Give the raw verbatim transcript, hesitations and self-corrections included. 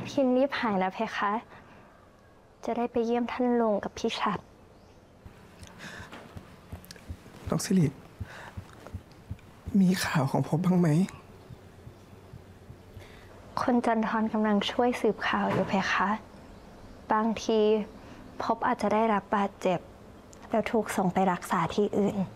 พินรีบหายนะเพคะ จะได้ไปเยี่ยมท่านลุงกับพี่ชัดน้องสิริมีข่าวของพบบ้างไหมคนจันทรกำลังช่วยสืบข่าวอยู่เพคะ บางทีพบอาจจะได้รับบาดเจ็บแล้วถูกส่งไปรักษาที่อื่น